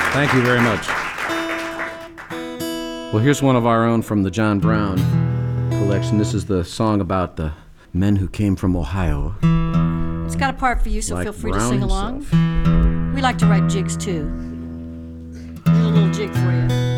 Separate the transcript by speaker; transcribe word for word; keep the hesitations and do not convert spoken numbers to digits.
Speaker 1: Thank you very much. Well, here's one of our own from the John Brown collection. This is the song about the men who came from Ohio.
Speaker 2: It's got a part for you, so
Speaker 1: Like
Speaker 2: feel free
Speaker 1: Brown
Speaker 2: to sing
Speaker 1: himself.
Speaker 2: along. We like to write jigs, too. Here's a little jig for you.